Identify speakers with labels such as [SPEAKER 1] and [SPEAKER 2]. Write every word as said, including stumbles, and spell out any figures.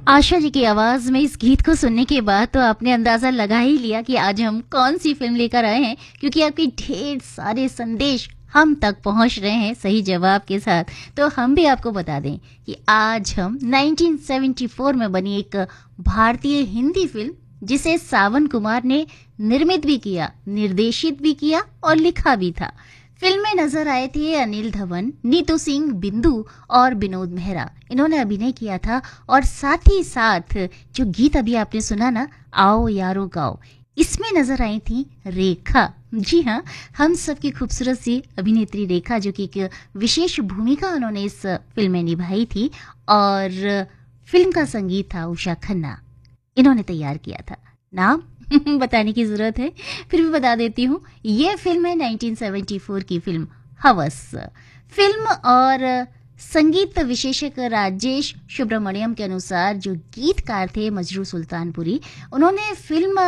[SPEAKER 1] आशा जी की आवाज में इस गीत को सुनने के बाद तो आपने अंदाजा लगा ही लिया कि आज हम कौन सी फिल्म लेकर आए हैं, क्योंकि आपके ढेर सारे संदेश हम तक पहुंच रहे हैं सही जवाब के साथ। तो हम भी आपको बता दें कि आज हम उन्नीस सौ चौहत्तर में बनी एक भारतीय हिंदी फिल्म, जिसे सावन कुमार ने निर्मित भी किया, निर्देशित भी किया और लिखा भी था। फिल्म में नजर आए थे अनिल धवन, नीतू सिंह, बिंदु और विनोद मेहरा। इन्होंने अभिनय किया था और साथ ही साथ जो गीत अभी आपने सुना ना, आओ यारो गाओ, इसमें नजर आई थी रेखा। जी हाँ, हम सबकी खूबसूरत सी अभिनेत्री रेखा, जो कि एक विशेष भूमिका उन्होंने इस फिल्म में निभाई थी। और फिल्म का संगीत था उषा खन्ना, इन्होंने तैयार किया था। नाम बताने की जरूरत है, फिर भी बता देती हूँ। ये फिल्म है उन्नीस सौ चौहत्तर की फिल्म हवस। फिल्म और संगीत विशेषक राजेश सुब्रमण्यम के अनुसार जो गीतकार थे मजरू सुल्तानपुरी, उन्होंने फिल्म